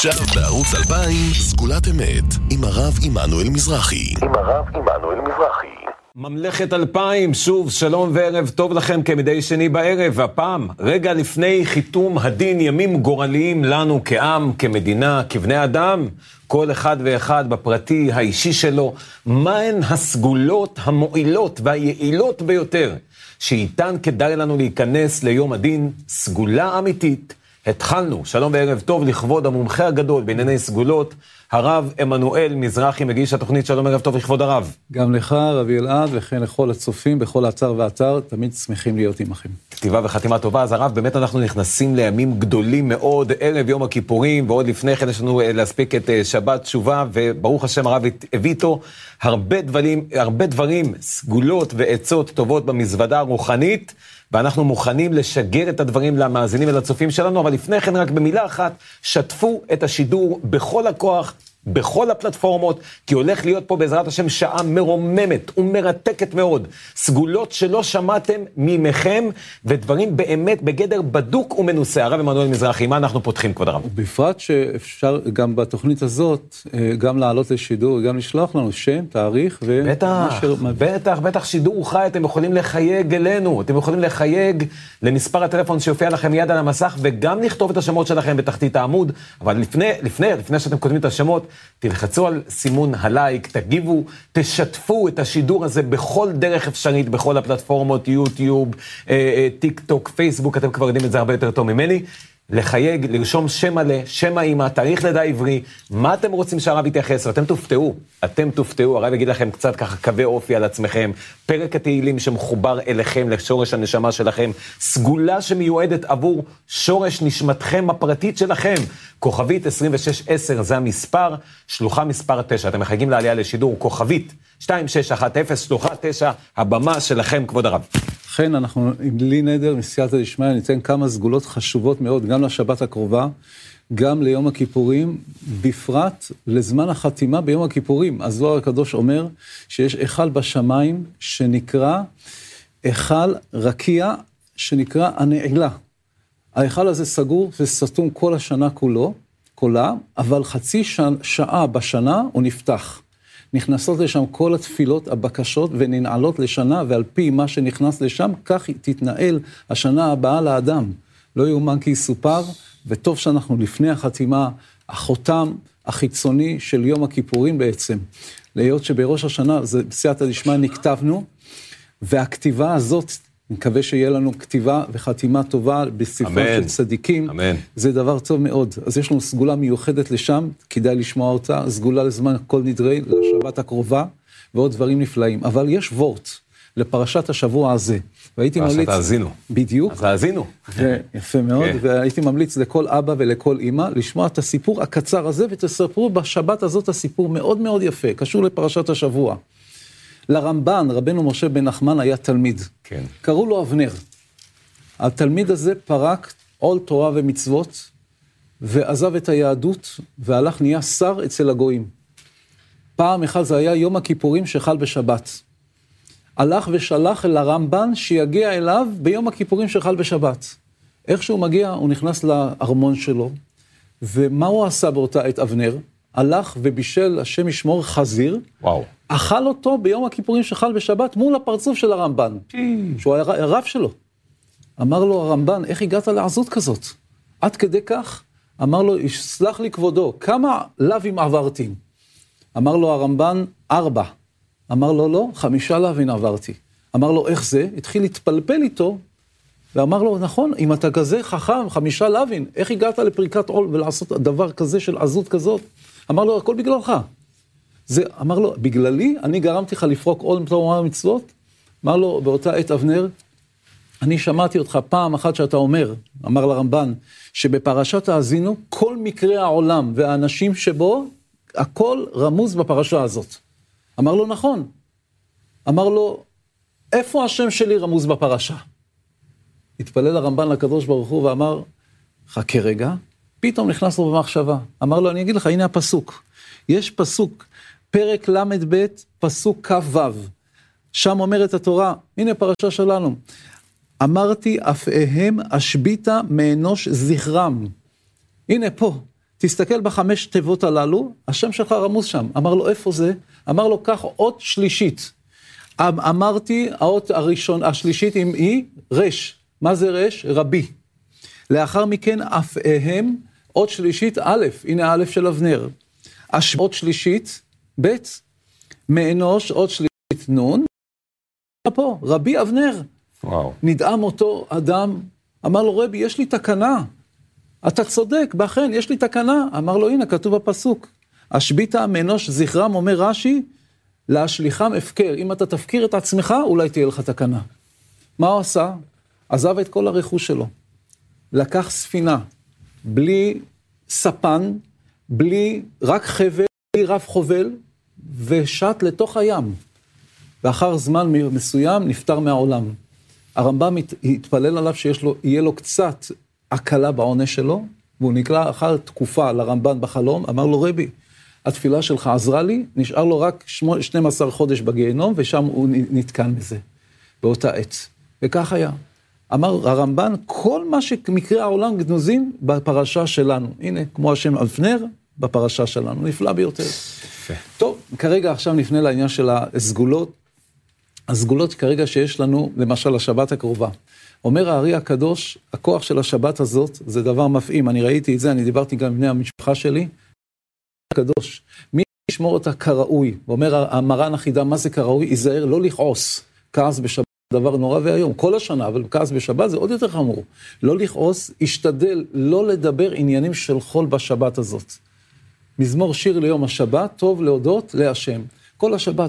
עכשיו בערוץ 2000, סגולת אמת, עם הרב עמנואל מזרחי. ממלכת 2000, שוב שלום וערב טוב לכם כמדי שני בערב. הפעם, רגע לפני חיתום הדין, ימים גורליים לנו כעם, כמדינה, כבני אדם, כל אחד ואחד בפרטי האישי שלו. מהן הסגולות המועילות והיעילות ביותר שאיתן כדאי לנו להיכנס ליום הדין? סגולה אמיתית. התחלנו, שלום וערב טוב לכבוד המומחה הגדול בענייני סגולות, הרב עמנואל מזרחי, מגיש התוכנית. שלום ערב טוב לכבוד הרב. גם לך רבי אלעד וכן לכל הצופים בכל אתר ואתר, תמיד שמחים להיות עמכם. כתיבה וחתימה טובה. אז הרב, באמת אנחנו נכנסים לימים גדולים מאוד, ערב יום הכיפורים, ועוד לפני כן יש לנו להספיק את שבת תשובה, וברוך השם הרב הביא איתו הרבה דברים, סגולות ועצות טובות במזוודה הרוחנית, ואנחנו מוכנים לשגר את הדברים למאזינים ולצופים שלנו. אבל לפני כן רק במילה אחת, שתפו את השידור בכל הכוח, בכל הפלטפורמות, כי הולך להיות פה בעזרת השם שעה מרוממת ומרתקת מאוד. סגולות שלא שמעתם ממכם, ודברים באמת בגדר בדוק ומנוסה. הרב עמנואל מזרחי, מה אנחנו פותחים כבוד הרב? בפרט שאפשר גם בתוכנית הזאת, גם לעלות לשידור, גם לשלוח לנו שם, תאריך ו... בטח שידור חי, אתם יכולים לחייג אלינו, אתם יכולים לחייג למספר הטלפון שיופיע לכם יד על המסך, וגם לכתוב את השמות שלכם בתחתית העמוד. אבל לפני שאתם כותבים את השמות, תלחצו על סימון הלייק, תגיבו, תשתפו את השידור הזה בכל דרך אפשרית, בכל הפלטפורמות, יוטיוב, טיק טוק, פייסבוק, אתם כבר יודעים את זה הרבה יותר טוב ממני. לחייג, לרשום שם מלא, שם האמא, תאריך לידה עברי, מה אתם רוצים שהרב יתייחס? אתם תופתעו, הרב יגיד לכם קצת ככה קווי אופי על עצמכם, פרק התהילים שמחובר אליכם, לשורש הנשמה שלכם, סגולה שמיועדת עבור שורש נשמתכם הפרטית שלכם, כוכבית 2610 זה המספר, שלוחה מספר 9, אתם מחייגים לעלייה לשידור, כוכבית 2610, שלוחה 9, הבמה שלכם כבוד הרב. לכן אנחנו, בלי נדר, מסייעתא דשמיא, ניתן כמה סגולות חשובות מאוד, גם לשבת הקרובה, גם ליום הכיפורים, בפרט לזמן החתימה ביום הכיפורים. הזוהר הקדוש אומר שיש היכל בשמיים שנקרא, היכל רקיע שנקרא הנעילה. ההיכל הזה סגור וסתום כל השנה כולה, אבל חצי שעה בשנה הוא נפתח. נכנסות לשם כל התפילות, הבקשות, וננעלות לשנה, ועל פי מה שנכנס לשם, כך תתנהל השנה הבאה לאדם. לא יאומן כי יסופר, וטוב שאנחנו לפני החתימה, החותם החיצוני של יום הכיפורים בעצם. להיות שבראש השנה, זה בסייעתא דשמיא נכתבנו, והכתיבה הזאת, מקווה שיהיה לנו כתיבה וחתימה טובה בספר של צדיקים. אמן. זה דבר טוב מאוד. אז יש לנו סגולה מיוחדת לשם, כדאי לשמוע אותה, סגולה לזמן כל נדרי, לשבת הקרובה, ועוד דברים נפלאים. אבל יש וורט לפרשת השבוע הזה. והייתי ממליץ... תאזינו. בדיוק. אז תאזינו. יפה מאוד. והייתי ממליץ לכל אבא ולכל אמא, לשמוע את הסיפור הקצר הזה, ותספרו בשבת הזאת הסיפור מאוד מאוד יפה, קשור לפרשת השבוע. לרמב"ן, רבנו משה בן נחמן היה תלמיד. כן. קראו לו אבנר. התלמיד הזה פרק עול תורה ומצוות, ועזב את היהדות, והלך נהיה שר אצל הגויים. פעם אחד זה היה יום הכיפורים שחל בשבת. הלך ושלח אל הרמב"ן שיגיע אליו ביום הכיפורים שחל בשבת. איך שהוא מגיע, הוא נכנס לארמון שלו, ומה הוא עשה באותה עת אבנר? הלך ובישל, השם ישמור, חזיר. וואו. אכל אותו ביום הכיפורים שחל בשבת מול הפרצוף של הרמב"ן, שהוא היה הרב שלו. אמר לו הרמב"ן, איך הגעת לעזות כזאת? עד כדי כך? אמר לו, סלח לי כבודו, כמה לווים עברתי? אמר לו הרמב"ן, 4. אמר לו, לא, 5 לווים עברתי. אמר לו, איך זה? התחיל להתפלפל איתו, ואמר לו, נכון, אם אתה כזה חכם, 5 לווים, איך הגעת לפריקת עול ולעשות דבר כזה של עזות כזאת? אמר לו, הכל בגללך. אמר לו, בגללי, אני גרמתי לך לפרוק עול תורה ומצוות? אמר לו, באותה עת אבנר, אני שמעתי אותך פעם אחת שאתה אומר, אמר לרמב"ן, שבפרשת האזינו, כל מקרה העולם והאנשים שבו, הכל רמוז בפרשה הזאת. אמר לו, נכון. אמר לו, איפה השם שלי רמוז בפרשה? התפלל הרמב"ן לקדוש ברוך הוא ואמר, חכה רגע, פתאום נכנס לו במחשבה. אמר לו, אני אגיד לך, הנה הפסוק. יש פסוק, פרק למד ב', פסוק כ"ו. שם אומרת התורה, הנה פרשה שלנו. אמרתי, אפהם אשביתה מאנוש זכרם. הנה פה, תסתכל בחמש תיבות הללו, השם שלך רמוז שם. אמר לו, איפה זה? אמר לו, קח אות שלישית. אמרתי, האות השלישית היא רש. מה זה רש? רבי. לאחר מכן, אף הם, אות שלישית א', הנה א' של אבנר. אות שלישית, ב', מאנוש, אות שלישית נון. פה, רבי אבנר. וואו. נדאם אותו אדם, אמר לו, רבי, יש לי תקנה. אתה צודק, באכן, יש לי תקנה. אמר לו, הנה, כתוב בפסוק. השביתה מאנוש זכרם, אומר רש"י, להשליחם הפקר. אם אתה תפקיר את עצמך, אולי תהיה לך תקנה. מה הוא עשה? עזב את כל הרכוש שלו. לקח ספינה, בלי ספן, בלי רק חבל, בלי רב חובל, ושט לתוך הים. ואחר זמן מסוים נפטר מהעולם. הרמב"ם התפלל עליו שיהיה לו קצת הקלה בעונש שלו, והוא נקרא אחר תקופה לרמב"ן בחלום, אמר לו, רבי, התפילה שלך עזרה לי, נשאר לו רק 12 חודש בגיהנום, ושם הוא נתקן בזה, באותה עת. וכך היה. אמר הרמב"ן, כל מה שמקרה העולם גנוזים בפרשה שלנו. הנה, כמו השם אבנר, בפרשה שלנו. נפלא ביותר. טוב, כרגע עכשיו נפנה לעניין של הסגולות. הסגולות כרגע שיש לנו, למשל, השבת הקרובה. אומר הארי הקדוש, הכוח של השבת הזאת, זה דבר מפעים. אני ראיתי את זה, אני דיברתי גם עם בני המשפחה שלי. הקדוש, מי ישמור אותה כראוי? ואומר המרן החידה, מה זה כראוי? ייזהר לא לכעוס. כעס בשבת. דבר נורא והיום, כל השנה, אבל כעס בשבת זה עוד יותר חמור. לא לכעוס, השתדל לא לדבר עניינים של חול בשבת הזאת. מזמור שיר ליום השבת, טוב להודות להשם. כל השבת,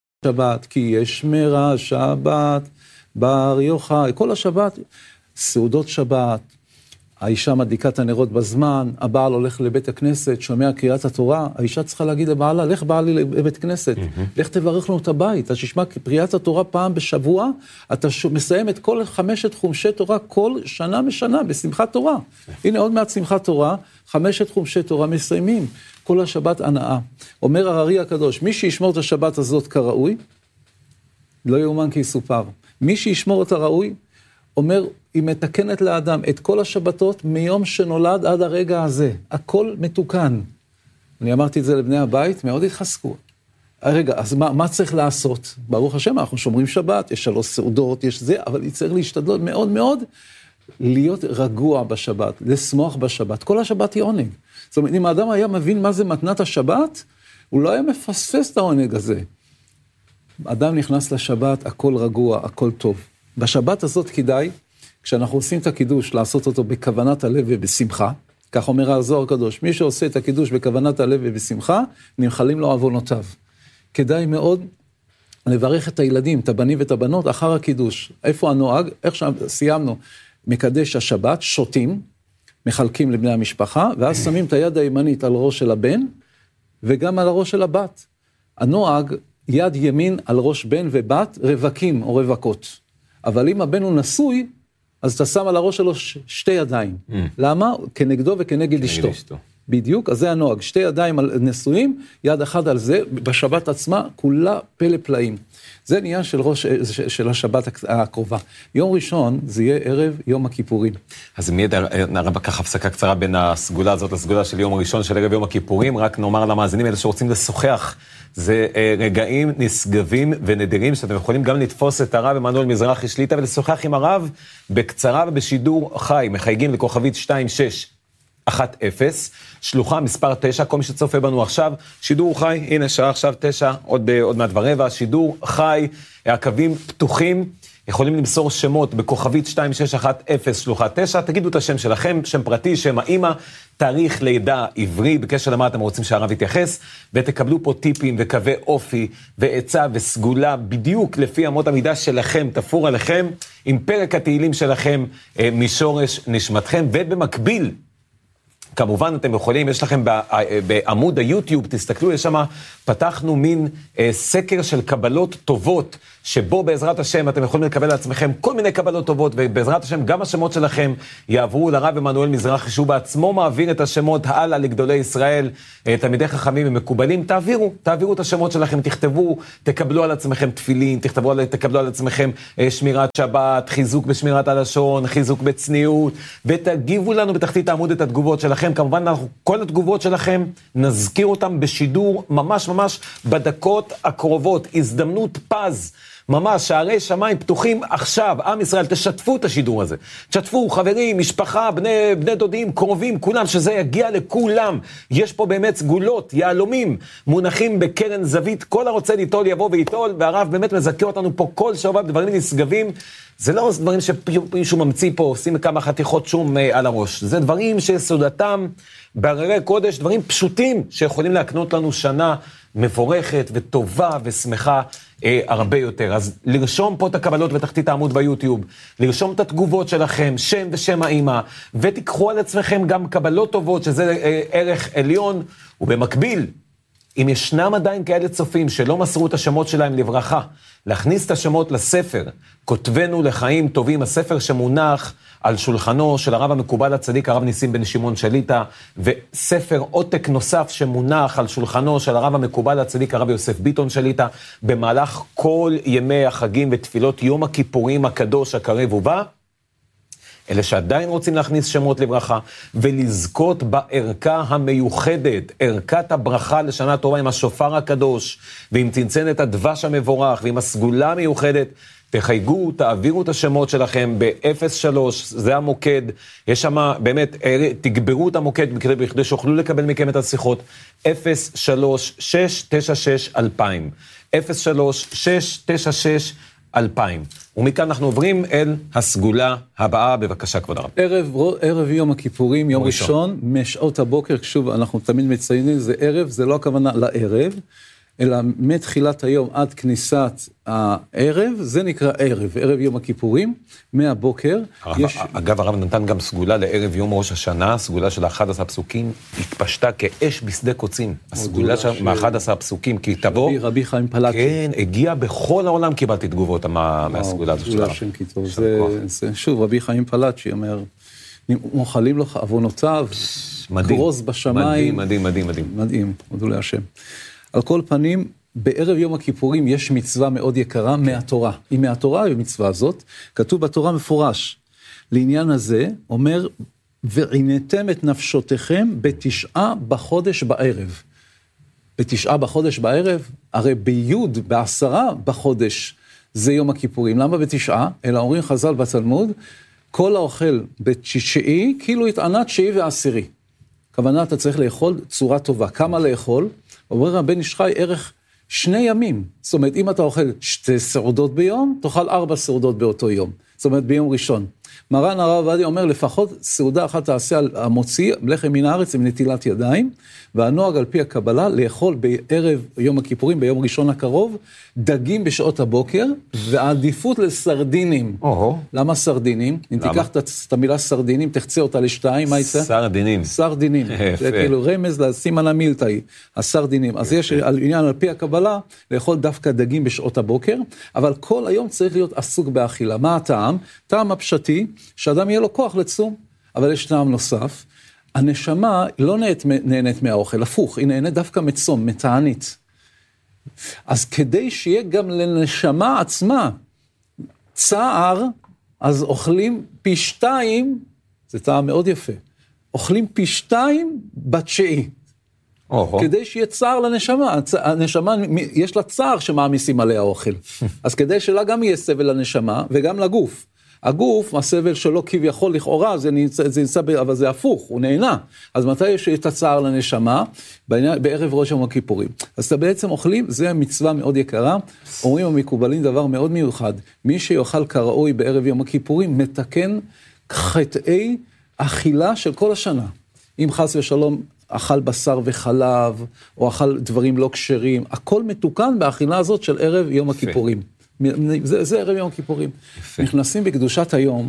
כי יש מרה, שבת, בר יוחאי, כל השבת, סעודות שבת, האישה מדליקת הנרות בזמן, הבעל הולך לבית הכנסת, שומע קריאת התורה, האישה צריכה להגיד לבעלה, לך בעלי לבית כנסת, לך תברך לנו את הבית, אתה תשמע קריאת התורה פעם בשבוע, אתה מסיים את כל 5 חומשי תורה כל שנה משנה, בשמחת תורה. הנה עוד מעט שמחת תורה, 5 חומשי תורה מסיימים, כל השבת הנאה. אומר הארי הקדוש, מי שישמור את השבת הזאת כראוי, לא יאומן כי יסופר. מי שישמור אותה ראוי, אומר, היא מתקנת לאדם את כל השבתות מיום שנולד עד הרגע הזה. הכל מתוקן. אני אמרתי את זה לבני הבית, מאוד התחזקו. רגע, אז מה צריך לעשות? ברוך השם, אנחנו שומרים שבת, יש 3 סעודות, יש זה, אבל צריך להשתדלות מאוד מאוד להיות רגוע בשבת, לשמוח בשבת. כל השבת היא עונג. זאת אומרת, אם האדם היה מבין מה זה מתנת השבת, הוא לא היה מפספס את העונג הזה. אדם נכנס לשבת, הכל רגוע, הכל טוב. בשבת הזאת כדאי, כשאנחנו עושים את הקידוש, לעשות אותו בכוונת הלב ובשמחה, כך אומר הזוהר הקדוש, מי שעושה את הקידוש בכוונת הלב ובשמחה, נמחלים לו עוונותיו. כדאי מאוד לברך את הילדים, את הבנים ואת הבנות, אחר הקידוש. איפה הנוהג? איך סיימנו? מקדש השבת, שותים, מחלקים לבני המשפחה, ואז שמים את היד הימנית על ראש של הבן, וגם על הראש של הבת. הנוהג, יד ימין על ראש בן ובת, רווקים או רווקות. אבל אם הבן הוא נשוי, אז אתה שם על הראש שלו 2 ידיים. למה? כנגדו וכנגד אשתו. בדיוק, אז זה הנוהג. 2 ידיים על נשואים, יד אחד על זה, בשבת עצמה, כולה פלא פלאים. זה עניין של השבת הקרובה. יום ראשון, זה יהיה ערב יום הכיפורים. אז מיד נראה ככה הפסקה קצרה בין הסגולה הזאת, הסגולה של יום הראשון של ערב יום הכיפורים, רק נאמר למאזינים האלה שרוצים לשוחח, זה רגעים נשגבים ונדירים, שאתם יכולים גם לתפוס את הרב עמנואל מזרחי שליטה, ולשוחח עם הרב בקצרה ובשידור חי, מחייגים לכוכבית 2610, שלוחה מספר 9, כל מי שצופה בנו עכשיו, שידור חי, הנה שעה עכשיו 9, עוד מעט ורבע, שידור חי, הקווים פתוחים, יכולים למסור שמות בכוכבית 2610, שלוחה 9, תגידו את השם שלכם, שם פרטי, שם האמא, תאריך לידה עברי, בקשר למה אתם רוצים שהרב יתייחס, ותקבלו פה טיפים וקווי אופי ועצה וסגולה, בדיוק לפי אמות המידה שלכם, תפור עליכם, עם פרק התהילים שלכם, משורש נשמתכם, ובמקביל, כמובן אתם יכולים, יש לכם בעמוד היוטיוב, תסתכלו, יש שם, פתחנו מין סקר של קבלות טובות, שבו בעזרת השם אתם יכולים לקבל לעצמכם כל מיני קבלות טובות, ובעזרת השם גם השמות שלכם יעברו לרב עמנואל מזרחי, שהוא בעצמו מעביר את השמות הלאה לגדולי ישראל, תלמידי חכמים ומקובלים, תעבירו את השמות שלכם, תכתבו, תקבלו על עצמכם תפילין, תקבלו על עצמכם שמירת שבת, חיזוק בשמירת הלשון, חיזוק בצניעות, ותגיבו לנו בתחתית העמוד את התגובות שלכם, שלכם, כמובן כל התגובות שלכם, נזכיר אותם בשידור ממש בדקות הקרובות, הזדמנות פז, ממש, שערי שמיים פתוחים עכשיו, עם ישראל, תשתפו את השידור הזה. תשתפו, חברים, משפחה, בני דודים, קרובים, כולם, שזה יגיע לכולם. יש פה באמת סגולות, יהלומים, מונחים בקרן זווית, כל הרוצה ליטול יבוא ויטול, והרב באמת מזכיר אותנו פה כל שבוע בדברים נשגבים. זה לא דברים שמישהו ממציא פה, עושים כמה חתיכות שום על הראש. זה דברים שסודתם בהררי קודש, דברים פשוטים שיכולים להקנות לנו שנה מבורכת וטובה ושמחה הרבה יותר. אז לרשום פה את הקבלות ותחתית העמוד ביוטיוב, לרשום את התגובות שלכם, שם ושם האמא, ותיקחו על עצמכם גם קבלות טובות, שזה ערך עליון, ובמקביל, אם ישנם עדיין כאלה צופים שלא מסרו את השמות שלהם לברכה, להכניס את השמות לספר, כותבנו לחיים טובים, הספר שמונח על שולחנו של הרב המקובל הצדיק, הרב ניסים בן שמעון שליטה, וספר עותק נוסף שמונח על שולחנו של הרב המקובל הצדיק, הרב יוסף ביטון שליטה, במהלך כל ימי החגים ותפילות יום הכיפורים הקדוש הקרב ובא, אלה שעדיין רוצים להכניס שמות לברכה, ולזכות בערכה המיוחדת, ערכת הברכה לשנה טובה עם השופר הקדוש, ועם צנצנת הדבש המבורך, ועם הסגולה המיוחדת, תחייגו, תעבירו את השמות שלכם ב-03, זה המוקד, יש שם באמת, תגברו את המוקד בכדי שיוכלו לקבל מכם את השיחות, 03-696-2000, 03-696-2000, ומכאן אנחנו עוברים אל הסגולה הבאה, בבקשה כבוד הרב. ערב יום הכיפורים, יום ראשון, משעות הבוקר, שוב אנחנו תמיד מציינים, זה ערב, זה לא הכוונה לערב, אלא מתחילת היום עד כניסת הערב, זה נקרא ערב יום הכיפורים, מהבוקר. אגב, הרב נתן גם סגולה לערב יום ראש השנה, סגולה של 11 פסוקים, התפשטה כאש בשדה קוצים. הסגולה של 11 פסוקים, כי תבוא... רבי חיים פלאצ'י. כן, הגיע בכל העולם, קיבלתי תגובות מהסגולה הזאת של הרב. שוב, רבי חיים פלאצ'י אומר, מוחלים לך עוונותיו, גרוז בשמיים. מדהים, הודו להשם. על כל פנים, בערב יום הכיפורים יש מצווה מאוד יקרה מהתורה. היא מהתורה, המצווה הזאת, כתוב בתורה מפורש. לעניין הזה, אומר, ועינתם את נפשותיכם בתשעה בחודש בערב. בתשעה בחודש בערב, הרי ביוד, בעשרה בחודש, זה יום הכיפורים. למה בתשעה? אלא אומרים חז"ל בתלמוד, כל האוכל בתשיעי, כאילו התענה תשיעי ועשירי. כוונה, אתה צריך לאכול צורה טובה. כמה לאכול? אומר רבן איש חי, ערך 2 ימים. זאת אומרת, אם אתה אוכל 2 סעודות ביום, תאכל 4 סעודות באותו יום. זאת אומרת, ביום ראשון. מרן הרב עובדיה אומר, לפחות סעודה אחת תעשה על המוציא, לחם מן הארץ עם נטילת ידיים, והנוהג על פי הקבלה, לאכול בערב יום הכיפורים, ביום ראשון הקרוב, דגים בשעות הבוקר, והעדיפות לסרדינים. למה סרדינים? אם תיקח את המילה סרדינים, תחצה אותה ל2, מה יצא? סרדינים. סרדינים. זה כאילו רמז לסימן המילתאי, הסרדינים. אז יש עניין על פי הקבלה, לאכול דווקא דגים בשעות הבוקר, אבל כל היום צריך להיות עסוק באכילה. מה הטעם? טעם הפשטי, שאדם יהיה לו כוח לצום, אבל יש טעם נוסף, הנשמה לא נהנית מהאוכל, הפוך, היא נהנית דווקא מצום, מתענית. אז כדי שיהיה גם לנשמה עצמה צער, אז אוכלים פי 2, זה טעם מאוד יפה, אוכלים פי 2 בתשיעי. כדי שיהיה צער לנשמה, הנשמה יש לה צער שמעמיסים עליה אוכל, אז כדי שלה גם יהיה סבל לנשמה וגם לגוף. הגוף, הסבל שלו כביכול לכאורה, זה נמצא, אבל זה הפוך, הוא נהנה. אז מתי יש את הצער לנשמה? בערב ראש יום הכיפורים. אז אתה בעצם אוכלים, זה מצווה מאוד יקרה. אומרים המקובלים דבר מאוד מיוחד. מי שיאכל כראוי בערב יום הכיפורים, מתקן חטאי אכילה של כל השנה. אם חס ושלום אכל בשר וחלב, או אכל דברים לא כשרים, הכל מתוקן באכילה הזאת של ערב יום הכיפורים. זה ערב יום הכיפורים. נכנסים בקדושת היום,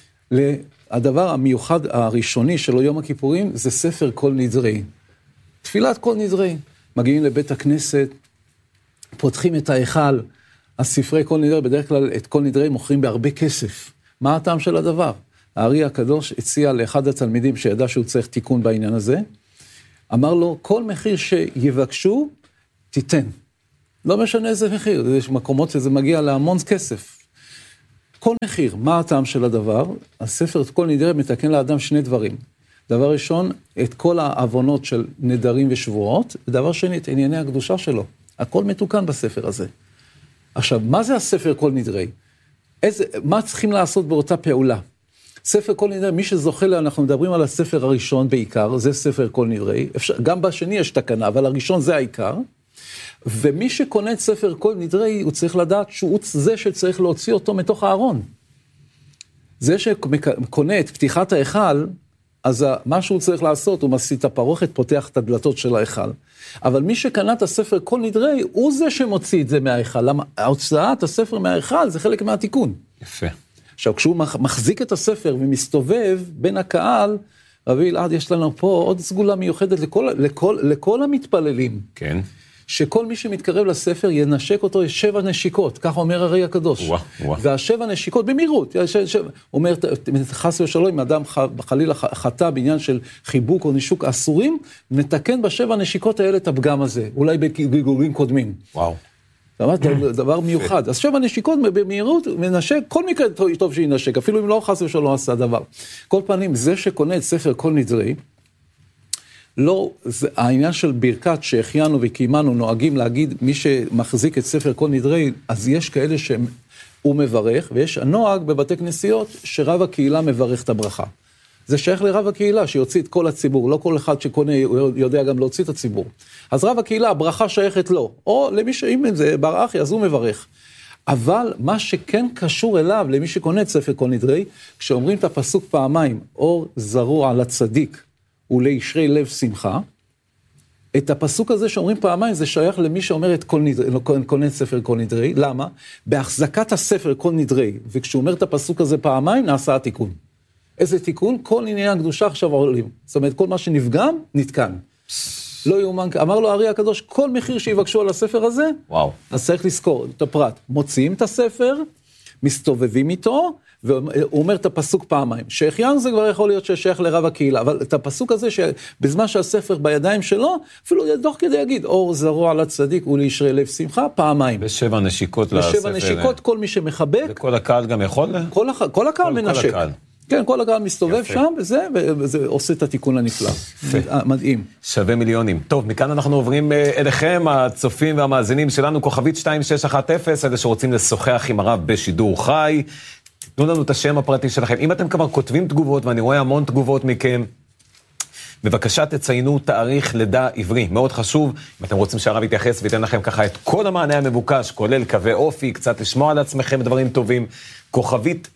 הדבר המיוחד הראשוני של יום הכיפורים, זה ספר כל נדרי. תפילת כל נדרי. מגיעים לבית הכנסת, פותחים את ההיכל, הספרי כל נדרי, בדרך כלל את כל נדרי מוכרים בהרבה כסף. מה הטעם של הדבר? הארי הקדוש הציע לאחד התלמידים שידע שהוא צריך תיקון בעניין הזה, אמר לו, כל מחיר שיבקשו, תיתן. לא משנה איזה מחיר, יש מקומות שזה מגיע להמון כסף. כל מחיר, מה הטעם של הדבר? הספר את כל נדרי מתקן לאדם 2 דברים. דבר ראשון, את כל העוונות של נדרים ושבועות, ודבר שני, את ענייני הקדושה שלו. הכל מתוקן בספר הזה. עכשיו, מה זה הספר כל נדרי? מה צריכים לעשות באותה פעולה? ספר כל נדרי, מי שזוכה לה, אנחנו מדברים על הספר הראשון בעיקר, זה ספר כל נדרי, גם בשני יש תקנה, אבל הראשון זה העיקר, ומי שקונה את ספר כל נדרי, הוא צריך לדעת שהוא זה שצריך להוציא אותו מתוך הארון. זה שקונה את פתיחת ההיכל, אז מה שהוא צריך לעשות, הוא מסית את הפרוכת, פותח את הדלתות של ההיכל. אבל מי שקנה את הספר כל נדרי, הוא זה שמוציא את זה מההיכל. למה? ההוצאת הספר מההיכל זה חלק מהתיקון. יפה. עכשיו, כשהוא מחזיק את הספר ומסתובב בין הקהל, רבי אלעד, יש לנו פה עוד סגולה מיוחדת לכל המתפללים. כן. שכל מי שמתקרב לספר ינשק אותו 7 נשיקות, כך אומר הרי הקדוש. וה7 נשיקות במהירות, אומר, חס ושלום, אם אדם חלילה חטא בעניין של חיבוק או נישוק אסורים, נתקן ב7 נשיקות האלה את הפגם הזה, אולי בגלגולים קודמים. וואו. דבר מיוחד. אז 7 נשיקות במהירות, מנשק, כל מקרה טוב שינשק, אפילו אם לא חס ושלום עשה דבר. כל פנים, זה שקונה את ספר כל נדרי, לא, העניין של ברכת שהחיינו וקיימנו נוהגים להגיד, מי שמחזיק את ספר כל נדרי, אז יש כאלה שהוא מברך, ויש הנוהג בבתי כנסיות שרב הקהילה מברך את הברכה. זה שייך לרב הקהילה שיוציא את כל הציבור, לא כל אחד שקונה יודע גם להוציא את הציבור. אז רב הקהילה, הברכה שייכת לו, או למי שאם זה בר אחי, אז הוא מברך. אבל מה שכן קשור אליו, למי שקונה את ספר כל נדרי, כשאומרים את הפסוק פעמיים, אור זרוע לצדיק, ולישרי לב שמחה, את הפסוק הזה שאומרים פעמיים, זה שייך למי שאומר את קונה את ספר כל נדרי. למה? בהחזקת הספר כל נדרי, וכשהוא אומר את הפסוק הזה פעמיים, נעשה התיקון. איזה תיקון? כל ענייני הקדושה עכשיו עולים. זאת אומרת, כל מה שנפגם, נתקן. לא יאומן, אמר לו הארי הקדוש, כל מחיר שיבקשו על הספר הזה, וואו. אז צריך לזכור את הפרט. מוציאים את הספר, מסתובבים איתו, והוא אומר את הפסוק פעמיים. שהחיינו זה כבר יכול להיות ששייך לרב הקהילה, אבל את הפסוק הזה שבזמן שהספר בידיים שלו, אפילו דוח כדי להגיד, אור זרוע לצדיק ולישרי לב שמחה, פעמיים. ב7 נשיקות לספר. ב7 נשיקות, כל מי שמחבק. וכל הקהל גם יכול? כל הקהל מנשק. כן, כל הקהל מסתובב שם, וזה עושה את התיקון הנפלא. מדהים. שווה מיליונים. טוב, מכאן אנחנו עוברים אליכם, הצופים והמאזינים שלנו, כוכבית 2610, אלה שרוצים לשוחח עם הרב בשידור חי. תנו לנו את השם הפרטי שלכם. אם אתם כבר כותבים תגובות, ואני רואה המון תגובות מכם, בבקשה תציינו תאריך לידה עברי, מאוד חשוב, אם אתם רוצים שהרב יתייחס ויתן לכם ככה את כל המענה המבוקש, כולל קווי אופי, קצת לשמוע על עצמכם דברים טובים, כוכבית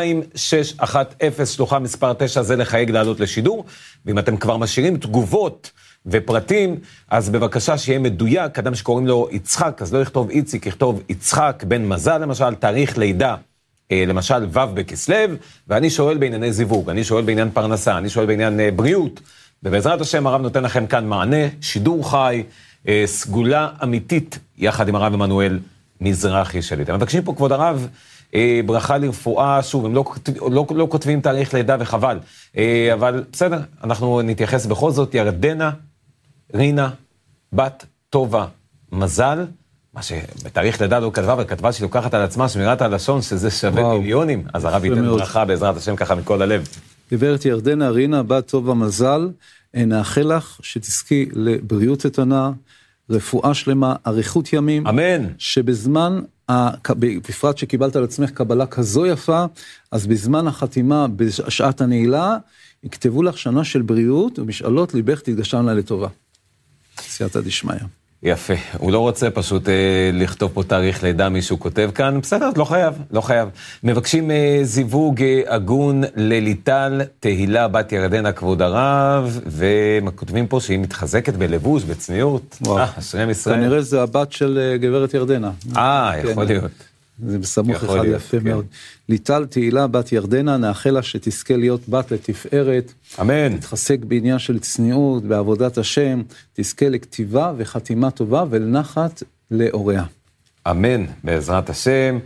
2610, שלוחה מספר 9, זה לחייג לעלות לשידור, ואם אתם כבר משאירים תגובות ופרטים, אז בבקשה שיהיה מדויק, אדם שקוראים לו יצחק, אז לא יכתוב איציק, יכתוב יצחק בן מזל, למשל, תאריך לידה, למשל ו' בכסלו, ואני שואל בענייני זיווג, אני שואל בעניין פרנסה, אני שואל בעניין בריאות, ובעזרת השם הרב נותן לכם כאן מענה, שידור חי, סגולה אמיתית, יחד עם הרב עמנואל מזרחי שלי. אתם מבקשים פה, כבוד הרב, ברכה לרפואה, שוב, הם לא כותבים תאריך לידה וחבל, אבל בסדר, אנחנו נתייחס בכל זאת, ירדנה, רינה, בת טובה, מזל, מה שבתאריך לידה לא כתבה, וכתבה שהיא לוקחת על עצמה, שמירת הלשון, שזה שווה מיליונים, אז הרב ייתן ברכה בעזרת השם ככה מכל הלב. גברת ירדנה, רינה, בת טובה, מזל, נאחל לך שתזכי לבריאות איתנה, רפואה שלמה, אריכות ימים. אמן. שבזמן, בפרט שקיבלת על עצמך קבלה כזו יפה, אז בזמן החתימה, בשעת הנעילה, יכתבו לך שנה של בריאות, ומשאלות ליבך תתגשמנה לטובה. סייעתא דשמיא. יפה, הוא לא רוצה פשוט לכתוב פה תאריך לידה, מישהו כותב כאן, בסדר, לא חייב. מבקשים זיווג הגון לליטל, תהילה, בת ירדנה, כבוד הרב, וכותבים פה שהיא מתחזקת בלבוש, בצניעות. אשריהם ישראל. כנראה זה הבת של גברת ירדנה. יכול להיות. זה בסמוך אחד יפה מאוד. ליטל, תהילה, בת ירדנה, נאחל לה שתזכה להיות בת לתפארת. אמן. תתחזק בעניין של צניעות, בעבודת השם, תזכה לכתיבה וחתימה טובה ולנחת לאוריה. אמן, בעזרת השם.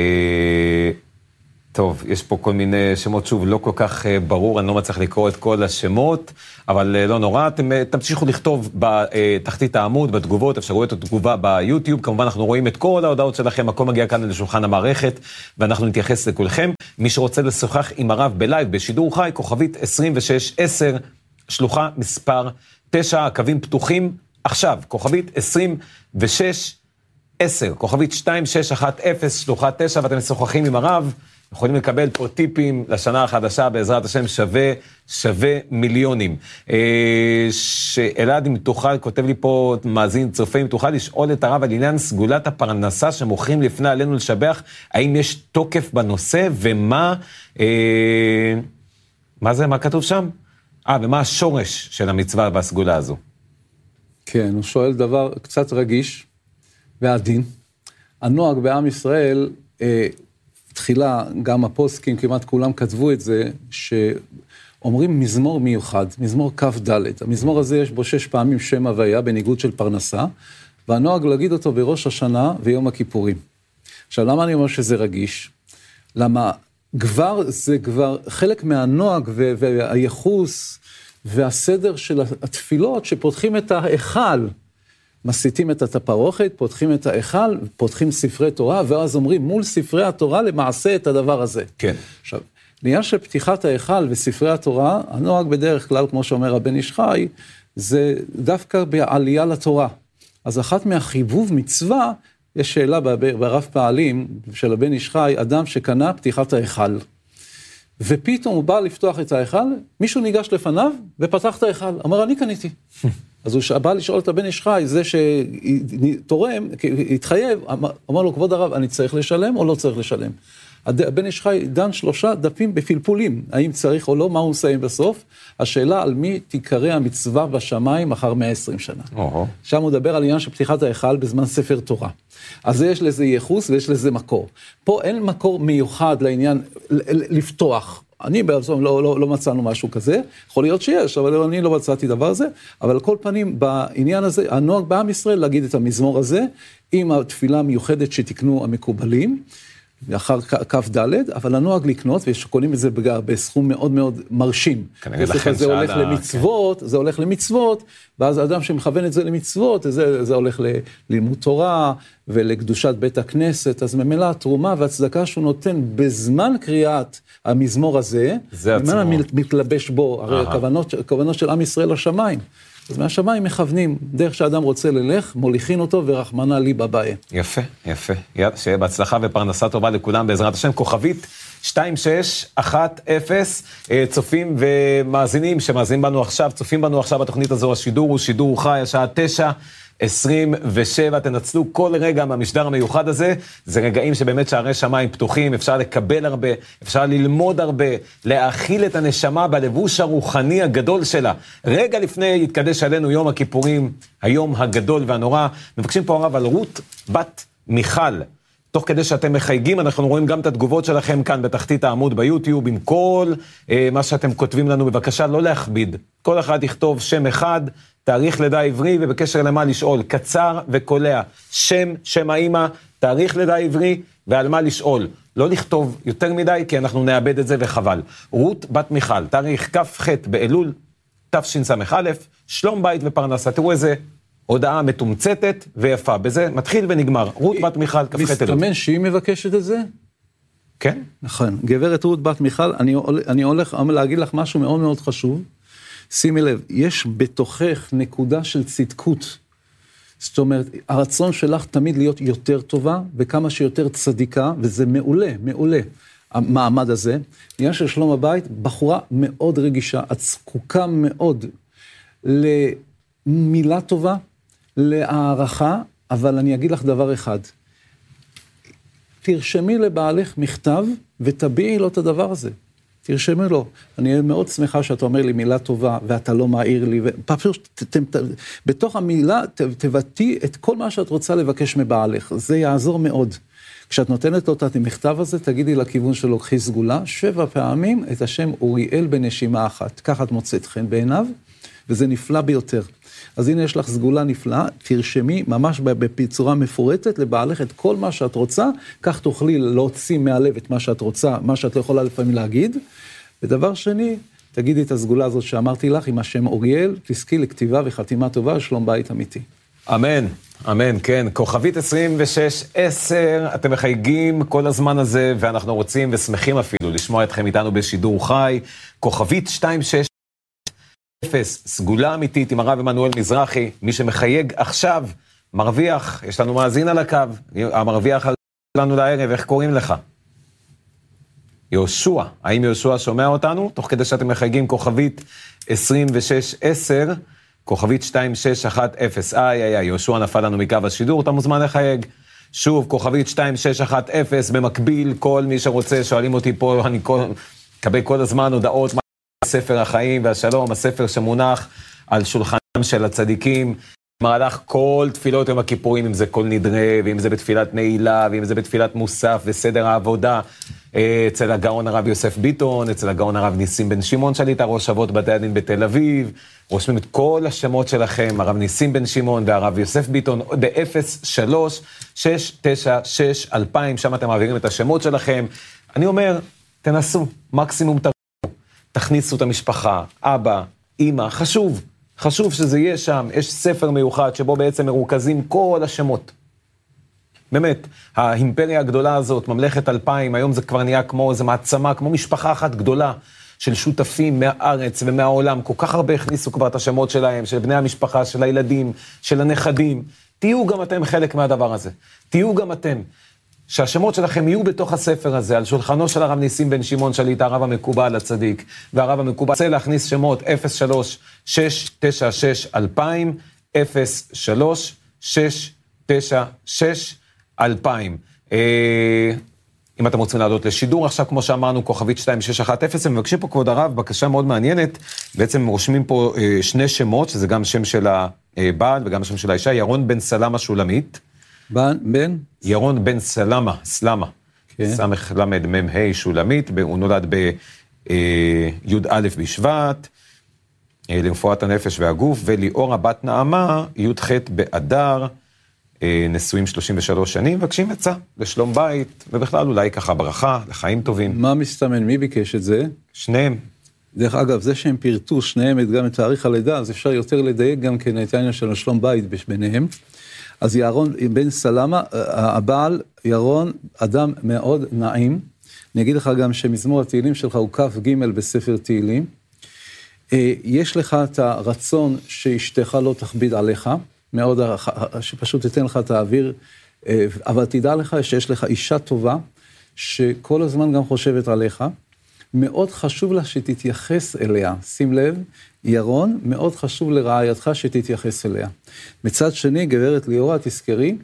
טוב, יש פה כל מיני שמות, שוב, לא כל כך ברור, אני לא מצליח לקרוא את כל השמות, אבל לא נורא, אתם תמשיכו לכתוב בתחתית העמוד, בתגובות, אפשרויות התגובה ביוטיוב, כמובן אנחנו רואים את כל ההודעות שלכם, הכל מגיע כאן לשולחן המערכת, ואנחנו נתייחס לכולכם. מי שרוצה לשוחח עם הרב בלייב, בשידור חי, כוכבית 2610, שלוחה מספר 9, הקווים פתוחים עכשיו, כוכבית 2610, כוכבית 2610, שלוחה 9, ואתם משוחחים עם הרב, יכולים לקבל פה טיפים לשנה החדשה, בעזרת השם שווה מיליונים. שאלעד, אם תוכל, כותב לי פה מאזין צופה, אם תוכל לשאול את הרב על עניין סגולת הפרנסה שמוכרים לפני עלינו לשבח, האם יש תוקף בנושא, ומה, מה כתוב שם? ומה השורש של המצווה והסגולה הזו? כן, הוא שואל דבר קצת רגיש ועדין. הנוהג בעם ישראל, תחילה, גם הפוסקים, כמעט כולם כתבו את זה, שאומרים מזמור מיוחד, מזמור כף ד'. המזמור הזה יש בו 6 פעמים שם הוויה, בניגוד של פרנסה, והנוהג להגיד אותו בראש השנה ויום הכיפורים. עכשיו, למה אני אומר שזה רגיש? למה זה כבר חלק מהנוהג והייחוס והסדר של התפילות, שפותחים את ההיכל, מסיתים את הפרוכת, פותחים את ההיכל, פותחים ספרי תורה, ואז אומרים מול ספרי התורה למעשה את הדבר הזה. כן. עכשיו, לעניין של פתיחת ההיכל וספרי התורה, הנוהג בדרך כלל, כמו שאומר הבן איש חי, זה דווקא בעלייה לתורה. אז אחת מהחיבוב מצווה, יש שאלה ברב פעלים של הבן איש חי, אדם שקנה פתיחת ההיכל. ופתאום הוא בא לפתוח את ההיכל, מישהו ניגש לפניו ופתח את ההיכל. אומר, אני קניתי. אז הוא בא לשאול את הבן איש חי, זה שתורם, התחייב, אמר לו, כבוד הרב, אני צריך לשלם או לא צריך לשלם? הבן איש חי דן 3 דפים בפלפולים, האם צריך או לא, מה הוא מסיים בסוף? השאלה על מי תיקרא המצווה בשמיים אחר 120 שנה. שם הוא מדבר על עניין של פתיחת ההיכל בזמן ספר תורה. אז יש לזה ייחוס ויש לזה מקור. פה אין מקור מיוחד לעניין לפתוח. אני בעצם לא מצאנו משהו כזה, יכול להיות שיש, אבל אני לא מצאתי דבר הזה, אבל על כל פנים בעניין הזה, הנוהג בעם ישראל להגיד את המזמור הזה, עם התפילה המיוחדת שתקנו המקובלים, לאחר כף ד', אבל הנוהג לקנות, ושקונים את זה בסכום מאוד מאוד מרשים. זה הולך למצוות, זה הולך למצוות, ואז האדם שמכוון את זה למצוות, זה הולך ללימוד תורה, ולקדושת בית הכנסת, אז ממילא התרומה והצדקה שהוא נותן בזמן קריאת המזמור הזה, ממילא מתלבש בו, הרי הכוונות של עם ישראל לשמיים. אז מהשמיים מכוונים, דרך שהאדם רוצה ללך, מוליכין אותו ורחמנה לי בבאי. יפה, יפה. שיהיה בהצלחה ופרנסה טובה לכולם בעזרת השם. כוכבית 2610, צופים ומאזינים שמאזינים בנו עכשיו, צופים בנו עכשיו בתוכנית הזו, השידור הוא שידור חי, השעה 9:27, תנצלו כל רגע מהמשדר המיוחד הזה, זה רגעים שבאמת שערי שמיים פתוחים, אפשר לקבל הרבה, אפשר ללמוד הרבה, להאכיל את הנשמה בלבוש הרוחני הגדול שלה. רגע לפני יתקדש עלינו יום הכיפורים, היום הגדול והנורא, מבקשים פה הרב על רות בת מיכל. תוך כדי שאתם מחייגים, אנחנו רואים גם את התגובות שלכם כאן בתחתית העמוד ביוטיוב, עם כל מה שאתם כותבים לנו, בבקשה לא להכביד. כל אחד יכתוב שם אחד, תאריך לידה עברי, ובקשר למה לשאול, קצר וקולע, שם האמא, תאריך לידה עברי, ועל מה לשאול. לא לכתוב יותר מדי, כי אנחנו נאבד את זה וחבל. רות בת מיכל, תאריך כ"ח באלול, תשס"א, שלום בית ופרנסה. תראו איזה הודעה מתומצתת ויפה, בזה מתחיל ונגמר. רות בת מיכל, כ"ח אלול. מסתמן שהיא מבקשת את זה? כן. נכון. גברת רות בת מיכל, אני הולך להגיד לך משהו מאוד מאוד חשוב. שימי לב, יש בתוכך נקודה של צדקות. זאת אומרת, הרצון שלך תמיד להיות יותר טובה, וכמה שיותר צדיקה, וזה מעולה, מעולה, המעמד הזה. עניין של שלום הבית, בחורה מאוד רגישה, את זקוקה מאוד למילה טובה, להערכה, אבל אני אגיד לך דבר אחד. תרשמי לבעלך מכתב, ותביעי לו את הדבר הזה. תרשמי לו, אני מאוד שמחה שאתה אומר לי מילה טובה, ואתה לא מעיר לי, בתוך המילה תבטאי את כל מה שאת רוצה לבקש מבעלך, זה יעזור מאוד. כשאת נותנת לו את המכתב הזה, תגידי לכיוון שלו, קחי סגולה, 7 פעמים את השם אוריאל בנשימה אחת, ככה את מוצאת חן בעיניו, וזה נפלא ביותר. אז הנה יש לך סגולה נפלאה, תרשמי ממש בצורה מפורטת לבעלך את כל מה שאת רוצה, כך תוכלי להוציא מהלב את מה שאת רוצה, מה שאת לא יכולה לפעמים להגיד. ודבר שני, תגידי את הסגולה הזאת שאמרתי לך, עם השם אוריאל, תזכי לכתיבה וחתימה טובה, שלום בית אמיתי. אמן, אמן, כן. כוכבית 2610, אתם מחייגים כל הזמן הזה, ואנחנו רוצים ושמחים אפילו לשמוע אתכם איתנו בשידור חי. כוכבית 2610, סגולה אמיתית עם הרב עמנואל מזרחי. מי שמחייג עכשיו, מרוויח. יש לנו מאזין על הקו. המרוויח שלנו לערב, איך קוראים לך? יהושע. האם יהושע שומע אותנו? תוך כדי שאתם מחייגים כוכבית 2610, כוכבית 2610, יהושע נפל לנו מקו השידור, אתה מוזמן לחייג. שוב, כוכבית 2610, במקביל, כל מי שרוצה, שואלים אותי פה, אני מקבל כל הזמן הודעות, ספר החיים והשלום, הספר שמונח על שולחנם של הצדיקים, במהלך כל תפילות יום הכיפורים, אם זה כל נדרה, ואם זה בתפילת נעילה, ואם זה בתפילת מוסף וסדר העבודה, אצל הגאון הרב יוסף ביטון, אצל הגאון הרב ניסים בן שמעון שליטה, ראש אבות בתי הדין בתל אביב, רושמים את כל השמות שלכם, הרב ניסים בן שמעון והרב יוסף ביטון, ב-03-696-2000, שם אתם מעבירים את השמות שלכם. אני אומר, תנסו, מקסימום תכניסו את המשפחה, אבא, אמא, חשוב שזה יהיה שם, יש ספר מיוחד שבו בעצם מרוכזים כל השמות. באמת, האימפריה הגדולה הזאת, ממלכת 2000, היום זה כבר נהיה כמו איזו מעצמה, כמו משפחה אחת גדולה של שותפים מהארץ ומהעולם, כל כך הרבה הכניסו כבר את השמות שלהם, של בני המשפחה, של הילדים, של הנכדים. תהיו גם אתם חלק מהדבר הזה. תהיו גם אתם, שהשמות שלכם יהיו בתוך הספר הזה, על שולחנו של הרב ניסים בן שמעון שליטה, הרב המקובל הצדיק, והרב המקובל רוצה להכניס שמות 03-696-2000, 03-696-2000. אם אתם רוצים לעלות לשידור, עכשיו כמו שאמרנו, כוכבית 2610, הם מבקשים פה כבוד הרב, בקשה מאוד מעניינת, בעצם רושמים פה שני שמות, שזה גם שם של הבעל וגם השם של האישה, ירון בן סלמה שולמית. בן? ירון בן סלמה, סלמה, סמך למד מ"ה שולמית, הוא נולד בי"א בשבט, למפורת הנפש והגוף, וליאורה בת נעמה, י"ח באדר, נשואים 33 שנים, מבקשים עצה לשלום בית, ובכלל אולי ככה ברכה, לחיים טובים. מה מסתמן? מי ביקש את זה? שניהם. דרך אגב, זה שהם פירטו שניהם גם את תאריך הלידה, אז אפשר יותר לדייק גם כן את העניין של שלום בית ביניהם. אז ירון בן סלמה, הבעל ירון, אדם מאוד נעים. אני אגיד לך גם שמזמור התהילים שלך הוא כף ג' בספר תהילים. יש לך את הרצון שאשתך לא תכביד עליך, מאוד, שפשוט תיתן לך את האוויר, אבל תדע לך שיש לך אישה טובה, שכל הזמן גם חושבת עליך, מאוד חשוב לה שתתייחס אליה, שים לב, ירון, מאוד חשוב לרעייתך שתתייחס אליה. מצד שני, גברת ליאורה, תזכרי,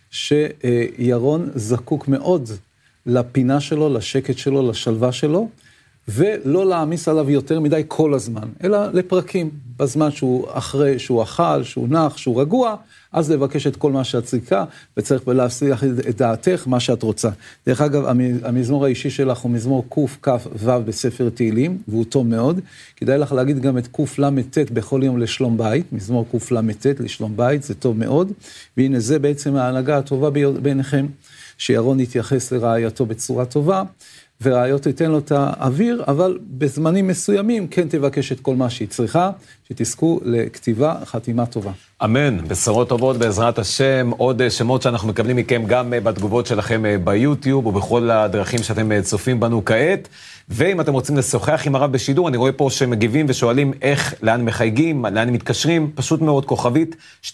שירון זקוק מאוד לפינה שלו, לשקט שלו, לשלווה שלו, ולא להעמיס עליו יותר מדי כל הזמן, אלא לפרקים, בזמן שהוא אחרי, שהוא אכל, שהוא נח, שהוא רגוע, אז לבקש את כל מה שאת צריכה, וצריך להצליח את דעתך, מה שאת רוצה. דרך אגב, המזמור האישי שלך הוא מזמור קכ"ו בספר תהילים, והוא טוב מאוד. כדאי לך להגיד גם את קל"ט בכל יום לשלום בית, מזמור קל"ט לשלום בית, זה טוב מאוד. והנה זה בעצם ההנהגה הטובה ביניכם, שירון יתייחס לרעייתו בצורה טובה, ורעיות תיתן לו את האוויר, אבל בזמנים מסוימים כן תבקש את כל מה שהיא צריכה, שתזכו לכתיבה, חתימה טובה. אמן, בשורות טובות בעזרת השם, עוד שמות שאנחנו מקבלים מכם גם בתגובות שלכם ביוטיוב, ובכל הדרכים שאתם צופים בנו כעת, ואם אתם רוצים לשוחח עם הרב בשידור, אני רואה פה שמגיבים ושואלים איך, לאן מחייגים, לאן מתקשרים, פשוט מאוד כוכבית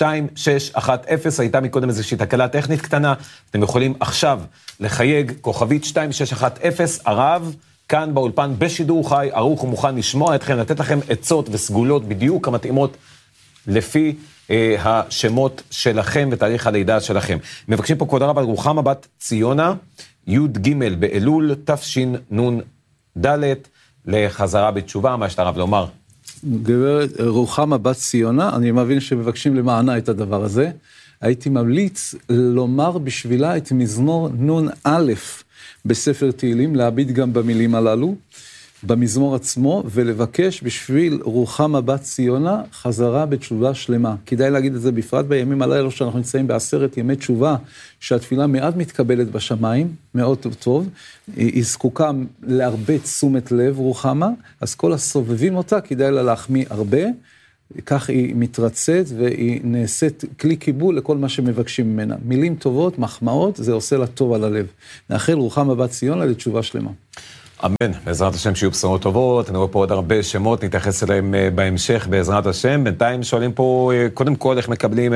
2610, הייתה מקודם איזושהי תקלה טכנית קטנה, אתם יכולים עכשיו לחייג כוכבית 2610, הרב כאן באולפן בשידור חי, ערוך ומוכן לשמוע אתכם, לתת לכם עצות וסגולות בדיוק המתאימות לפי השמות שלכם ותאריך הלידה שלכם. מבקשים פה כבוד הרב על רוחמה בת ציונה, י"ג באלול תשנ"ד, לחזרה בתשובה, מה יש הרב לומר? גברת רוחמה בת ציונה, אני מבין שמבקשים למענה את הדבר הזה, הייתי ממליץ לומר בשבילה את מזמור נ"א בספר תהילים, להביט גם במילים הללו, במזמור עצמו, ולבקש בשביל רוחמה בת ציונה חזרה בתשובה שלמה. כדאי להגיד את זה בפרט בימים הללו שאנחנו נמצאים ב10 ימי תשובה, שהתפילה מעט מתקבלת בשמיים, מאוד טוב, היא זקוקה להרבה תשומת לב רוחמה, אז כל הסובבים אותה כדאי לה להחמיא הרבה, כך היא מתרצת והיא נעשית כלי קיבול לכל מה שמבקשים ממנה. מילים טובות, מחמאות, זה עושה לה טוב על הלב. נאחל רוחמה בת ציונה לתשובה שלמה. אמן, בעזרת השם שיהיו בשורות טובות, אני רואה פה עוד הרבה שמות, נתייחס אליהם בהמשך בעזרת השם. בינתיים שואלים פה, קודם כל, איך מקבלים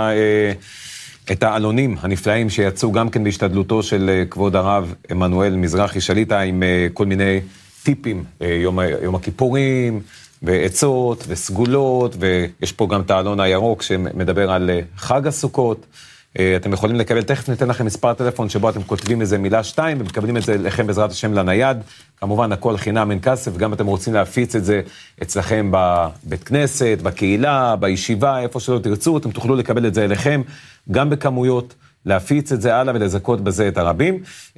את העלונים הנפלאים שיצאו גם כן בהשתדלותו של כבוד הרב עמנואל מזרחי שליטה, עם כל מיני טיפים, יום הכיפורים, ועצות וסגולות, ויש פה גם את העלון הירוק שמדבר על חג הסוכות. אתם יכולים לקבל, תכף ניתן לכם מספר טלפון שבו אתם כותבים איזה מילה 2 ומקבלים את זה לכם בעזרת השם לנייד. כמובן הכל חינם אין כסף, גם אתם רוצים להפיץ את זה אצלכם בבית כנסת, בקהילה, בישיבה, איפה שלא תרצו, אתם תוכלו לקבל את זה אליכם, גם בכמויות, להפיץ את זה הלאה ולזכות בזה את הרבים.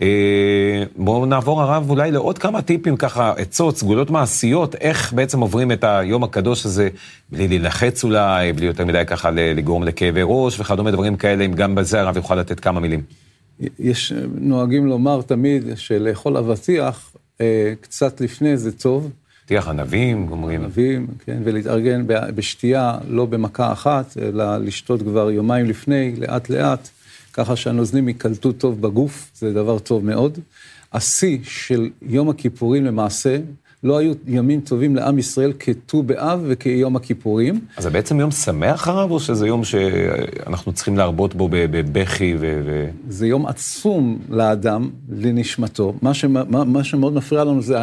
בואו נעבור הרב אולי לעוד כמה טיפים ככה, עצות, סגולות מעשיות, איך בעצם עוברים את היום הקדוש הזה, בלי להילחץ אולי, בלי יותר מדי ככה לגרום לכאבי ראש וכדומה דברים כאלה, אם גם בזה הרב יוכל לתת כמה מילים. יש נוהגים לומר תמיד שלאכול אבטיח קצת לפני זה טוב. אבטיח ענבים, אומרים. ענבים, כן, ולהתארגן בשתייה, לא במכה אחת, אלא לשתות כבר יומיים לפני, לאט לאט. ככה שהנוזלים יקלטו טוב בגוף, זה דבר טוב מאוד. השיא של יום הכיפורים למעשה, לא היו ימים טובים לעם ישראל כט"ו באב וכיום הכיפורים. אז זה בעצם יום שמח הרב, או שזה יום שאנחנו צריכים להרבות בו בבכי זה יום עצום לאדם, לנשמתו. מה שמאוד מפריע לנו זה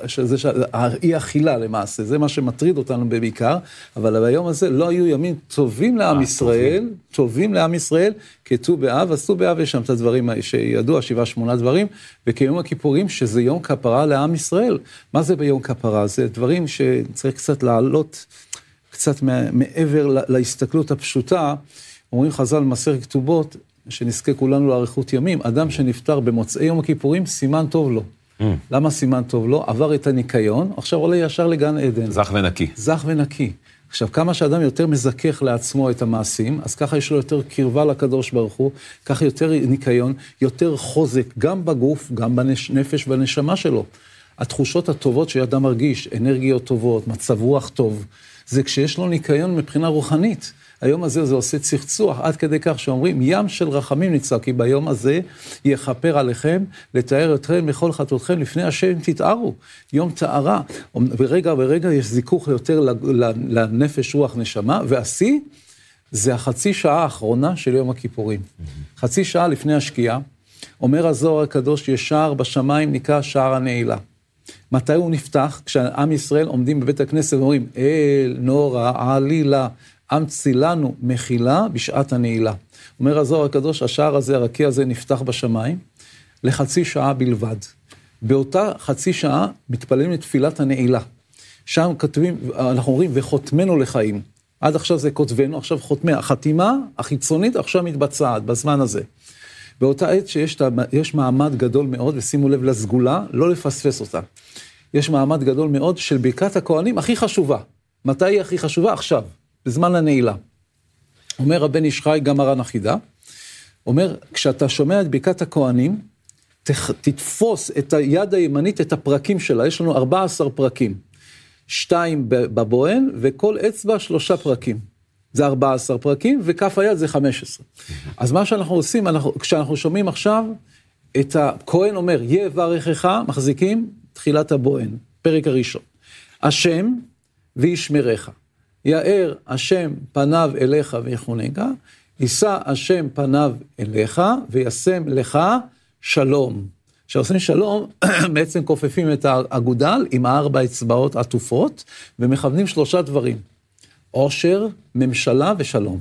אי אכילה למעשה, זה מה שמטריד אותנו בעיקר, אבל ביום הזה לא היו ימים טובים לעם ישראל, טובים לעם ישראל, כט"ו באב, אז ט"ו באב יש שם את הדברים שידוע, 7-8 דברים, וכיום הכיפורים שזה יום כפרה לעם ישראל. מה זה ביום כפרה? זה דברים שצריך קצת לעלות, קצת מעבר להסתכלות הפשוטה. אומרים חז"ל מסכת כתובות, שנזכה כולנו לאריכות ימים, אדם שנפטר במוצאי יום הכיפורים, סימן טוב לו. למה סימן טוב לו? עבר את הניקיון, עכשיו עולה ישר לגן עדן. זך ונקי. זך ונקי. עכשיו, כמה שאדם יותר מזכך לעצמו את המעשים, אז ככה יש לו יותר קרבה לקדוש ברוך הוא, ככה יותר ניקיון, יותר חוזק, גם בגוף, גם בנפש ובנשמה שלו. התחושות הטובות שאדם מרגיש, אנרגיות טובות, מצב רוח טוב, זה כשיש לו ניקיון מבחינה רוחנית. היום הזה זה עושה צחצוח, עד כדי כך שאומרים, ים של רחמים נצא, כי ביום הזה יכפר עליכם, לתאר אתכם לכל חטאותכם, לפני השם תתארו, יום תארה. ברגע יש זיכוך יותר לנפש רוח נשמה, והשיא זה החצי שעה האחרונה של יום הכיפורים. חצי שעה לפני השקיעה, אומר הזוהר הקדוש, יש שער בשמיים נקרא שער הנעילה. מתי הוא נפתח? כשעם ישראל עומדים בבית הכנסת ואומרים, אל נורא עלילה, אמצי לנו מחילה בשעת הנעילה. אומר הזוהר הקדוש, השער הזה, הרקיע הזה נפתח בשמיים, לחצי שעה בלבד. באותה חצי שעה מתפללים את תפילת הנעילה. שם כתבים, אנחנו אומרים, וחותמנו לחיים. עד עכשיו זה כותבנו, עכשיו חותמה. החתימה החיצונית עכשיו מתבצעת בזמן הזה. באותה עת שיש מעמד גדול מאוד, ושימו לב לסגולה, לא לפספס אותה. יש מעמד גדול מאוד של ברכת הכהנים הכי חשובה. מתי היא הכי חשובה? עכשיו, בזמן הנעילה. אומר הבן איש חי, גם הר"ן החידה, אומר, כשאתה שומע את ברכת הכהנים, תתפוס את היד הימנית, את הפרקים שלה, יש לנו 14 פרקים, 2 בבוהן, וכל אצבע 3 פרקים. זה 14 פרקים, וכף היד זה 15. אז מה שאנחנו עושים, כשאנחנו שומעים עכשיו, את הכהן אומר, יברכך, מחזיקים, תחילת הבוהן, פרק הראשון. השם וישמרך. יאר השם פניו אליך ויחונך, יישא השם פניו אליך וישם לך שלום. כשעושים שלום, בעצם כופפים את האגודל עם 4 אצבעות עטופות, ומכוונים 3 דברים. עושר, ממשלה ושלום.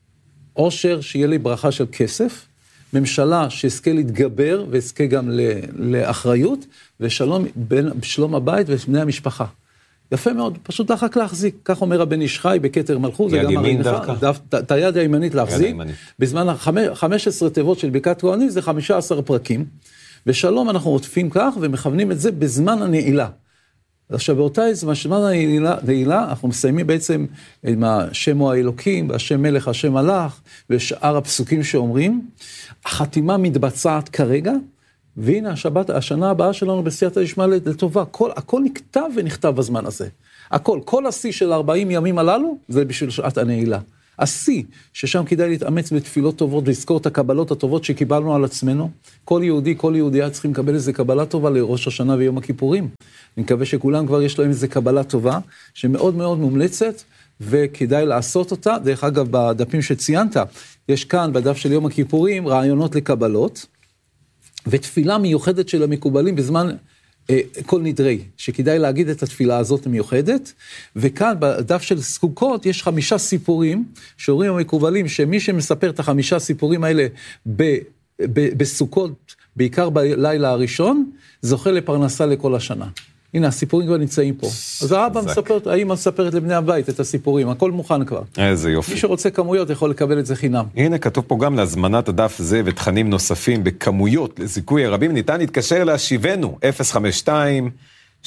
עושר שיהיה לי ברכה של כסף, ממשלה שיזכה להתגבר ויזכה גם לאחריות, ושלום בין שלום הבית ובני המשפחה. יפה מאוד, פשוט רק להחזיק, כך אומר הבן איש חי בכתר מלכות, יד ימין דווקא. את היד הימנית להחזיק, בזמן 15 תיבות של ברכת כהנים זה 15 פרקים, ושלום אנחנו עוטפים כך ומכוונים את זה בזמן הנעילה. עכשיו באותה זמן הנעילה, אנחנו מסיימים בעצם עם השם הוא האלוקים, השם מלך, השם מלך, ושאר הפסוקים שאומרים, החתימה מתבצעת כרגע, והנה השנה הבאה שלנו בסייעתא דשמיא לטובה, הכל נכתב ונכתב בזמן הזה. הכל, כל השיא של 40 ימים הללו, זה בשביל שעת הנעילה. השיא, ששם כדאי להתאמץ בתפילות טובות, ולזכור את הקבלות הטובות שקיבלנו על עצמנו. כל יהודי צריכים לקבל איזה קבלה טובה לראש השנה ויום הכיפורים. אני מקווה שכולם כבר יש להם איזה קבלה טובה, שמאוד מאוד מומלצת, וכדאי לעשות אותה. דרך אגב, בדפים שציינת, יש כאן בדף של יום הכיפורים רעיונות לקבלות, ותפילה מיוחדת של המקובלים בזמן כל נדרי, שכדאי להגיד את התפילה הזאת מיוחדת, וכאן בדף של סוכות יש 5 סיפורים, שאומרים המקובלים שמי שמספר את 5 סיפורים האלה בסוכות, בעיקר בלילה הראשון, זוכה לפרנסה לכל השנה. הנה, הסיפורים כבר נמצאים פה. אז האבא מספרת, האמא מספרת לבני הבית את הסיפורים, הכל מוכן כבר. איזה יופי. מי שרוצה כמויות יכול לקבל את זה חינם. הנה, כתוב פה גם להזמנת הדף זה ותכנים נוספים בכמויות לזיכוי הרבים, ניתן להתקשר להשיבנו, 052-766-7609,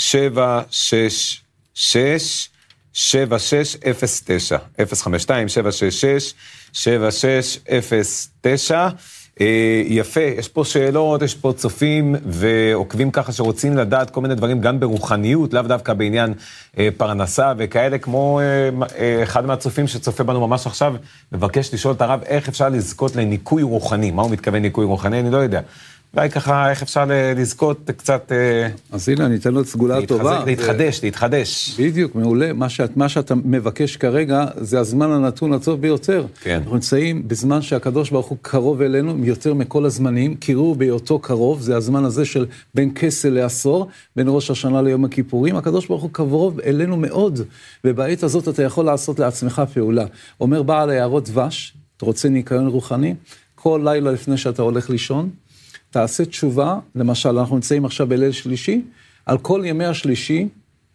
052-766-7609, יפה, יש פה שאלות, יש פה צופים ועוקבים ככה שרוצים לדעת כל מיני דברים גם ברוחניות, לאו דווקא בעניין פרנסה וכאלה, כמו אחד מהצופים שצופה בנו ממש עכשיו, מבקש לשאול את הרב איך אפשר לזכות לניקוי רוחני. מה הוא מתכוון ניקוי רוחני? אני לא יודע. אולי ככה, איך אפשר לזכות קצת... אז הנה, אני אתן לו סגולה טובה. להתחדש. בדיוק, מעולה. מה שאתה מבקש כרגע, זה הזמן הנתון הטוב ביותר. כן. אנחנו נמצאים בזמן שהקדוש ברוך הוא קרוב אלינו, יותר מכל הזמנים, קירוב בהיותו קרוב, זה הזמן הזה של בין כסל לעשור, בין ראש השנה ליום הכיפורים, הקדוש ברוך הוא קרוב אלינו מאוד, ובעת הזאת אתה יכול לעשות לעצמך פעולה. אומר בעל היערות דבש, אתה רוצה ניקיון רוחני, כל לילה לפני שאתה הולך לישון, תעשה תשובה, למשל, אנחנו נמצאים עכשיו בליל שלישי, על כל ימי השלישי,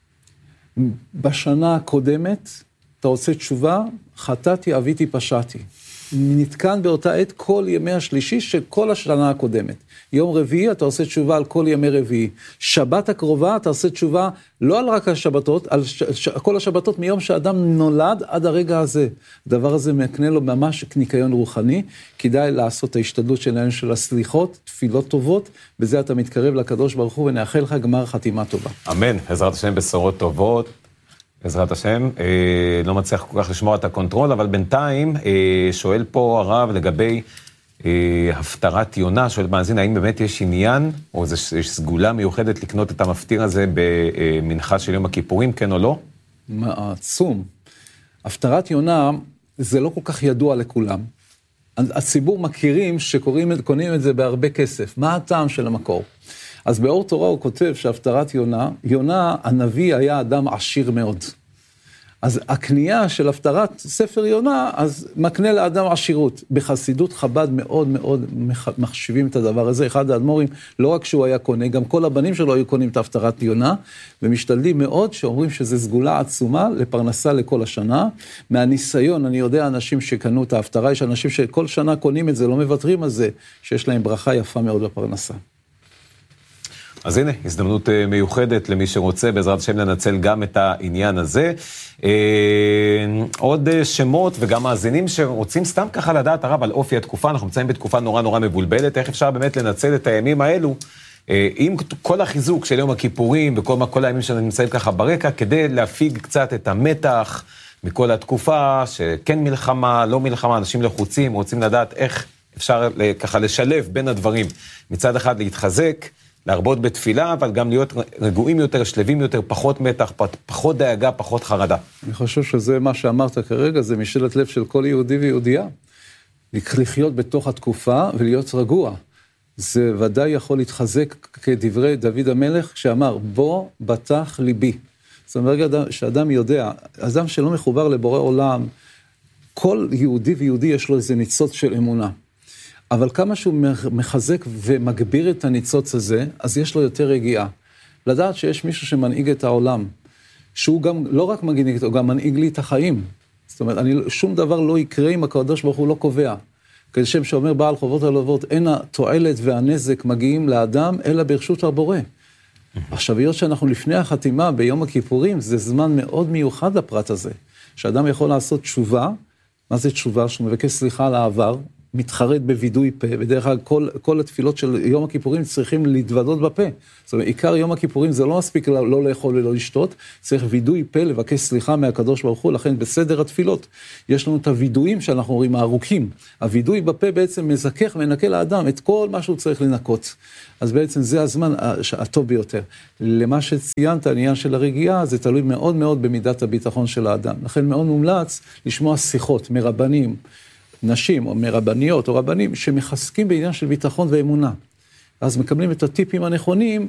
בשנה הקודמת, אתה עושה תשובה, חטאתי, אביתי, פשעתי. נתקן באותה עת כל ימי השלישי של כל השנה הקודמת. יום רביעי אתה עושה תשובה על כל ימי רביעי. שבת הקרובה אתה עושה תשובה לא על רק השבתות, על כל השבתות מיום שאדם נולד עד הרגע הזה. הדבר הזה מקנה לו ממש ניקיון רוחני. כדאי לעשות את ההשתדלות שלנו של הסליחות, תפילות טובות, בזה אתה מתקרב לקדוש ברוך הוא ונאחל לך גמר חתימה טובה. אמן, בעזרת השם בשורות טובות. בעזרת השם, לא מצליח כל כך לשמוע את הקונטרול, אבל בינתיים שואל פה הרב לגבי הפטרת יונה, שואל מאזין, האם באמת יש עניין, או יש סגולה מיוחדת לקנות את המפטיר הזה במנחה של יום הכיפורים, כן או לא? עצום. הפטרת יונה זה לא כל כך ידוע לכולם. הציבור מכירים שקונים את זה בהרבה כסף. מה הטעם של המקור? אז באור תורה הוא כותב שהפטרת יונה, הנביא היה אדם עשיר מאוד. אז הקנייה של הפטרת ספר יונה, אז מקנה לאדם עשירות. בחסידות חב"ד מאוד מאוד מחשיבים את הדבר הזה. אחד האדמו"רים, לא רק שהוא היה קונה, גם כל הבנים שלו היו קונים את הפטרת יונה, ומשתדלים מאוד שאומרים שזה סגולה עצומה לפרנסה לכל השנה. מהניסיון, אני יודע אנשים שקנו את ההפטרה, יש אנשים שכל שנה קונים את זה, לא מוותרים על זה, שיש להם ברכה יפה מאוד לפרנסה. אז הנה, הזדמנות מיוחדת למי שרוצה, בעזרת השם לנצל גם את העניין הזה. עוד שמות וגם מאזינים שרוצים סתם ככה לדעת הרב על אופי התקופה, אנחנו נמצאים בתקופה נורא נורא מבולבלת, איך אפשר באמת לנצל את הימים האלו, עם כל החיזוק של יום הכיפורים וכל הימים שנמצאים ככה ברקע, כדי להפיג קצת את המתח מכל התקופה, שכן מלחמה, לא מלחמה, אנשים לחוצים, רוצים לדעת איך אפשר ככה לשלב בין הדברים, מצד אחד להתחזק, להרבות בתפילה, אבל גם להיות רגועים יותר, שלבים יותר, פחות מתח, פחות דאגה, פחות חרדה. אני חושב שזה מה שאמרת כרגע, זה משאלת לב של כל יהודי ויהודייה. לחיות בתוך התקופה ולהיות רגוע. זה ודאי יכול להתחזק כדברי דוד המלך, שאמר, בוא בטח ליבי. זאת אומרת, שאדם יודע, אדם שלא מחובר לבורא עולם, כל יהודי ויהודי יש לו איזה ניצוץ של אמונה. אבל כמה שהוא מחזק ומגביר את הניצוץ הזה, אז יש לו יותר רגיעה. לדעת שיש מישהו שמנהיג את העולם, שהוא גם לא רק מנהיג אותו, הוא גם מנהיג לי את החיים. זאת אומרת, שום דבר לא יקרה אם הקדוש ברוך הוא לא קובע. כשם שאומר בעל חובות הלוות, אין התועלת והנזק מגיעים לאדם, אלא ברשות הבורא. עכשיו, היות שאנחנו לפני החתימה ביום הכיפורים, זה זמן מאוד מיוחד לפרט הזה, שאדם יכול לעשות תשובה. מה זה תשובה? שהוא מבקש סליחה על העבר, מתחרט בוידוי פה, בדרך כלל כל התפילות של יום הכיפורים צריכים להתוודות בפה. זאת אומרת, עיקר יום הכיפורים זה לא מספיק לא לאכול ולא לשתות, צריך וידוי פה, לבקש סליחה מהקדוש ברוך הוא, לכן בסדר התפילות יש לנו את הוידויים שאנחנו רואים הארוכים. הוידוי בפה בעצם מזכך ומנקה לאדם את כל מה שהוא צריך לנקות. אז בעצם זה הזמן הטוב ביותר. למה שציינת, העניין של הרגיעה, זה תלוי מאוד מאוד במידת הביטחון של האדם. לכן מאוד מומלץ לשמוע שיחות מרבנים, נשים או מרבניות או רבנים שמחזקים בעניין של ביטחון ואמונה. אז מקבלים את הטיפים הנכונים